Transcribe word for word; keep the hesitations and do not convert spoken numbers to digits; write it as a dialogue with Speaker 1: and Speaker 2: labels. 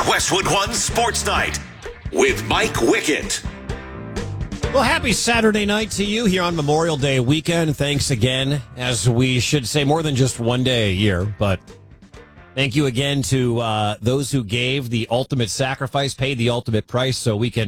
Speaker 1: Westwood One Sports Night with Mike Wickett.
Speaker 2: Well, happy Saturday night to you here on Memorial Day weekend. Thanks again, as we should say more than just one day a year, but thank you again to uh, those who gave the ultimate sacrifice, paid the ultimate price so we can